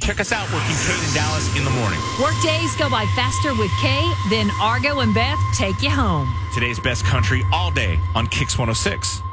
Check us out, Working Kate and Dallas in the morning. Workdays go by faster with Kay, then Argo and Beth take you home. Today's best country all day on Kix 106.